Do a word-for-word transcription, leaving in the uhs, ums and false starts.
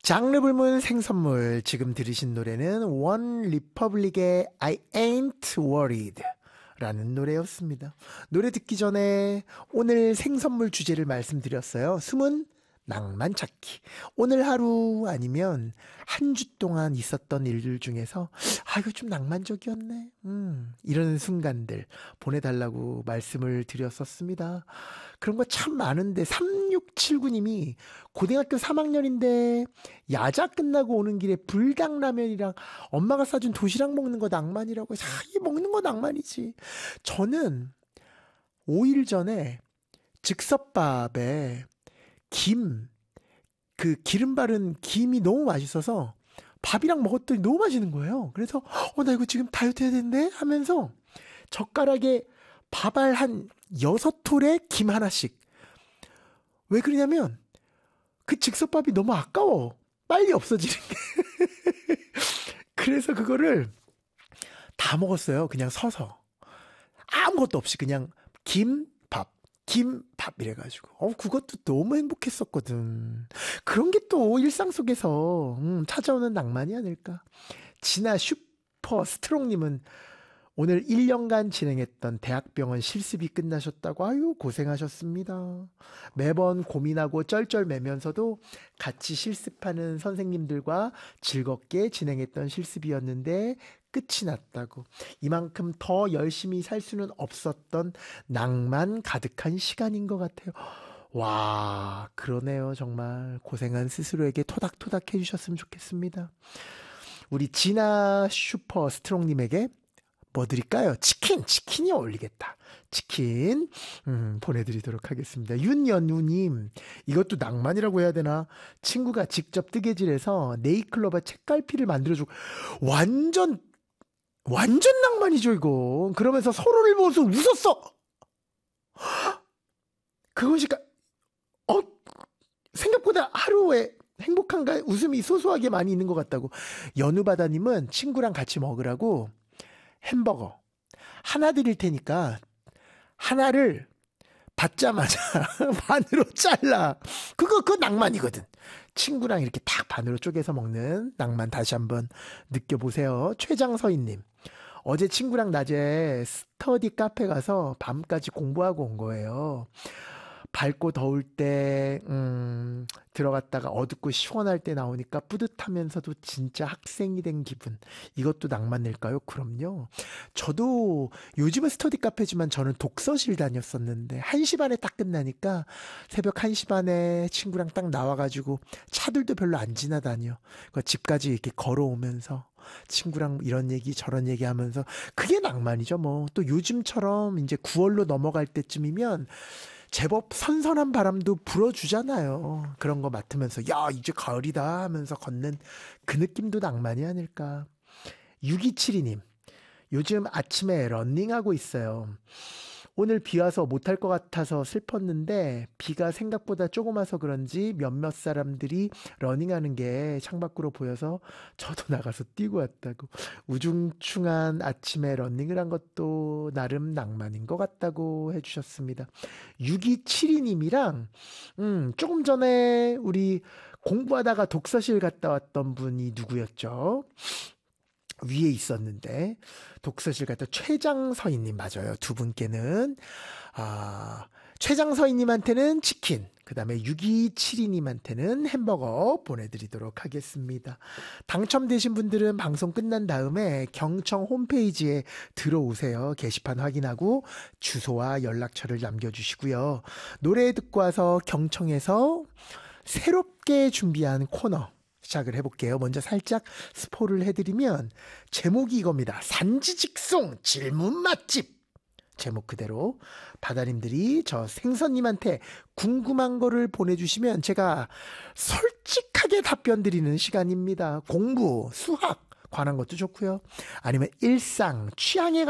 장르 불문 생선물. 지금 들으신 노래는 원 리퍼블릭의 I Ain't Worried 라는 노래였습니다. 노래 듣기 전에 오늘 생선물 주제를 말씀드렸어요. 숨은 낭만 찾기. 오늘 하루 아니면 한 주 동안 있었던 일들 중에서 아 이거 좀 낭만적이었네. 음, 이런 순간들 보내달라고 말씀을 드렸었습니다. 그런 거 참 많은데 삼육칠구 님이 고등학교 삼 학년인데 야자 끝나고 오는 길에 불닭라면이랑 엄마가 싸준 도시락 먹는 거 낭만이라고 해서 아, 이 먹는 거 낭만이지. 저는 오 일 전에 즉석밥에 김, 그 기름 바른 김이 너무 맛있어서 밥이랑 먹었더니 너무 맛있는 거예요. 그래서 어, 나 이거 지금 다이어트 해야 되는데 하면서 젓가락에 밥알 한 여섯 톨에 김 하나씩. 왜 그러냐면 그 즉석밥이 너무 아까워. 빨리 없어지는 게. 그래서 그거를 다 먹었어요. 그냥 서서. 아무것도 없이 그냥 김밥, 김밥 이래가지고. 어, 그것도 너무 행복했었거든. 그런 게 또 일상 속에서 음, 찾아오는 낭만이 아닐까. 진아 슈퍼 스트롱님은 오늘 일 년간 진행했던 대학병원 실습이 끝나셨다고. 아유 고생하셨습니다. 매번 고민하고 쩔쩔매면서도 같이 실습하는 선생님들과 즐겁게 진행했던 실습이었는데 끝이 났다고. 이만큼 더 열심히 살 수는 없었던 낭만 가득한 시간인 것 같아요. 와, 그러네요. 정말 고생한 스스로에게 토닥토닥 해주셨으면 좋겠습니다. 우리 진아 슈퍼 스트롱님에게 뭐 드릴까요? 치킨, 치킨이 어울리겠다. 치킨 음, 보내드리도록 하겠습니다. 윤연우님, 이것도 낭만이라고 해야 되나? 친구가 직접 뜨개질해서 네이클로버 책갈피를 만들어주고 완전 완전 낭만이죠 이거. 그러면서 서로를 보면서 웃었어. 그것이 어 생각보다 하루에 행복한가 웃음이 소소하게 많이 있는 것 같다고. 연우바다님은 친구랑 같이 먹으라고 햄버거 하나 드릴 테니까 하나를 받자마자 반으로 잘라. 그거 그거 낭만이거든. 친구랑 이렇게 딱 반으로 쪼개서 먹는 낭만 다시 한번 느껴보세요. 최장서인님, 어제 친구랑 낮에 스터디 카페 가서 밤까지 공부하고 온 거예요. 밝고 더울 때 음, 들어갔다가 어둡고 시원할 때 나오니까 뿌듯하면서도 진짜 학생이 된 기분. 이것도 낭만일까요? 그럼요. 저도 요즘은 스터디 카페지만 저는 독서실 다녔었는데 한 시 반에 딱 끝나니까 새벽 한 시 반에 친구랑 딱 나와가지고 차들도 별로 안 지나다녀. 그 집까지 이렇게 걸어오면서 친구랑 이런 얘기 저런 얘기 하면서 그게 낭만이죠. 뭐 또 요즘처럼 이제 구월로 넘어갈 때쯤이면 제법 선선한 바람도 불어주잖아요. 그런 거 맡으면서 야 이제 가을이다 하면서 걷는 그 느낌도 낭만이 아닐까. 육이칠이 님, 요즘 아침에 러닝하고 있어요. 오늘 비 와서 못할 것 같아서 슬펐는데 비가 생각보다 조금 와서 그런지 몇몇 사람들이 러닝하는 게 창밖으로 보여서 저도 나가서 뛰고 왔다고. 우중충한 아침에 러닝을 한 것도 나름 낭만인 것 같다고 해주셨습니다. 육이칠이 님이랑 음, 조금 전에 우리 공부하다가 독서실 갔다 왔던 분이 누구였죠? 위에 있었는데 독서실 갔다 최장서인님 맞아요. 두 분께는 아, 최장서인님한테는 치킨, 그 다음에 육이칠이 님한테는 햄버거 보내드리도록 하겠습니다. 당첨되신 분들은 방송 끝난 다음에 경청 홈페이지에 들어오세요. 게시판 확인하고 주소와 연락처를 남겨주시고요. 노래 듣고 와서 경청에서 새롭게 준비한 코너 시작을 해볼게요. 먼저 살짝 스포를 해드리면 제목이 이겁니다. 산지직송 질문 맛집. 제목 그대로 바다님들이 저 생선님한테 궁금한 거를 보내주시면 제가 솔직하게 답변 드리는 시간입니다. 공부, 수학 관한 것도 좋고요. 아니면 일상, 취향에